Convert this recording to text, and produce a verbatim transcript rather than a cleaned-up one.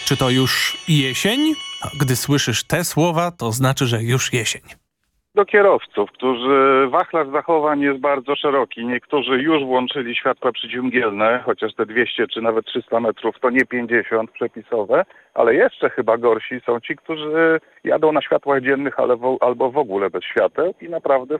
Czy to już jesień? Gdy słyszysz te słowa, to znaczy, że już jesień. Do kierowców, którzy wachlarz zachowań jest bardzo szeroki. Niektórzy już włączyli światła przeciwmgielne, chociaż te dwieście czy nawet trzysta metrów to nie pięćdziesiąt przepisowe, ale jeszcze chyba gorsi są ci, którzy jadą na światłach dziennych ale w, albo w ogóle bez świateł i naprawdę